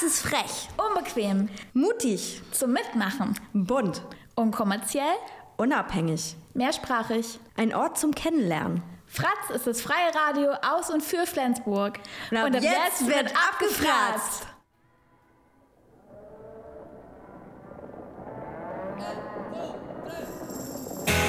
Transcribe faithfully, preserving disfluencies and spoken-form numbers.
ist frech, unbequem, mutig, zum Mitmachen, bunt, unkommerziell, unabhängig, mehrsprachig. Ein Ort zum Kennenlernen. Fratz ist das freie Radio aus und für Flensburg. Und ab, und ab jetzt, jetzt wird abgefratzt.